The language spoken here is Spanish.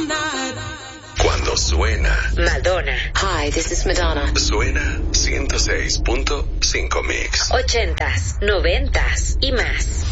Cuando suena Madonna. Hi, this is Madonna. Suena 106.5 Mix. 80s, 90s y más.